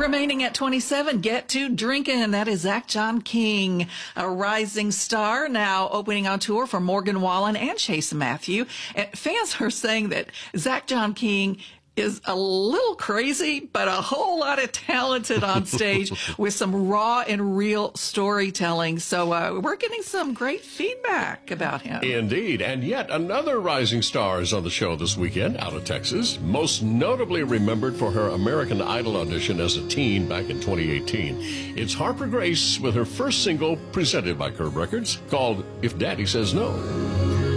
Remaining at 27, Get to Drinking. That is Zach John King, a rising star, now opening on tour for Morgan Wallen and Chase Matthew. And fans are saying that Zach John King is a little crazy, but a whole lot of talented on stage with some raw and real storytelling. So we're getting some great feedback about him. Indeed. And yet another rising star is on the show this weekend out of Texas, most notably remembered for her American Idol audition as a teen back in 2018. It's Harper Grace with her first single presented by Curb Records called If Daddy Says No.